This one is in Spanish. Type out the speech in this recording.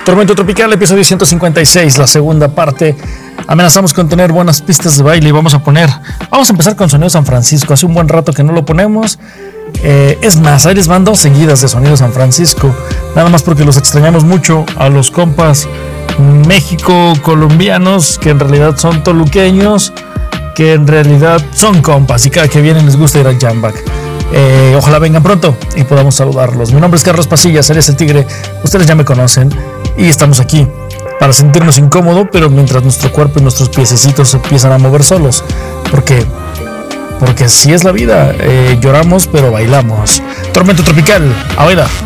Tormento Tropical, episodio 156, la segunda parte. Amenazamos con tener buenas pistas de baile y vamos a empezar con Sonido San Francisco. Hace un buen rato que no lo ponemos. Es más, ahí les van 2 seguidas de Sonido San Francisco. Nada más porque los extrañamos mucho a los compas México-colombianos, que en realidad son toluqueños, que en realidad son compas y cada que vienen les gusta ir al Jamback. Ojalá vengan pronto y podamos saludarlos. Mi nombre es Carlos Pasillas, eres el Tigre. Ustedes ya me conocen y estamos aquí para sentirnos incómodos, pero mientras nuestro cuerpo y nuestros piececitos se empiezan a mover solos. Porque así es la vida. Lloramos pero bailamos. Tormento Tropical, a oída.